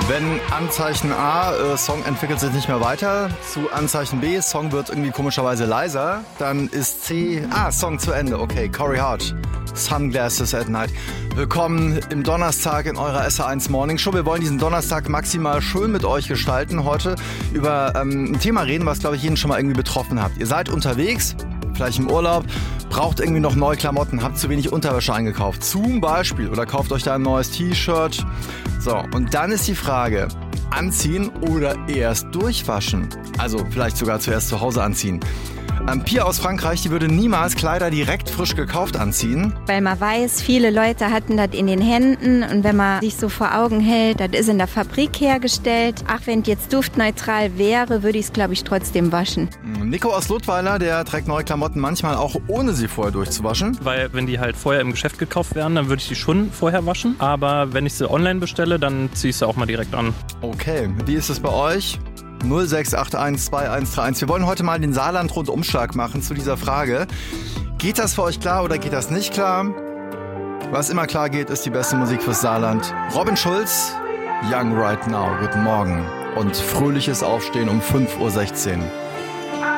Wenn Anzeichen A, Song entwickelt sich nicht mehr weiter, zu Anzeichen B, Song wird irgendwie komischerweise leiser, dann ist C, Song zu Ende. Okay, Corey Hart, Sunglasses at Night. Willkommen im Donnerstag in eurer SR1 Morning Show. Wir wollen diesen Donnerstag maximal schön mit euch gestalten. Heute über ein Thema reden, was, glaube ich, jeden schon mal irgendwie betroffen hat. Ihr seid unterwegs, vielleicht im Urlaub, braucht irgendwie noch neue Klamotten, habt zu wenig Unterwäsche eingekauft, zum Beispiel, oder kauft euch da ein neues T-Shirt. So, und dann ist die Frage, anziehen oder erst durchwaschen? Also vielleicht sogar zuerst zu Hause anziehen. Pia aus Frankreich, die würde niemals Kleider direkt frisch gekauft anziehen. Weil man weiß, viele Leute hatten das in den Händen und wenn man sich so vor Augen hält, das ist in der Fabrik hergestellt. Ach, wenn es jetzt duftneutral wäre, würde ich es, glaube ich, trotzdem waschen. Nico aus Ludweiler, der trägt neue Klamotten manchmal auch ohne sie vorher durchzuwaschen. Weil wenn die halt vorher im Geschäft gekauft werden, dann würde ich die schon vorher waschen. Aber wenn ich sie online bestelle, dann ziehe ich sie auch mal direkt an. Okay, wie ist es bei euch? 06812131. Wir wollen heute mal den Saarland-Rundumschlag machen zu dieser Frage. Geht das für euch klar oder geht das nicht klar? Was immer klar geht, ist die beste Musik fürs Saarland. Robin Schulz, Young Right Now. Guten Morgen und fröhliches Aufstehen um 5:16 Uhr.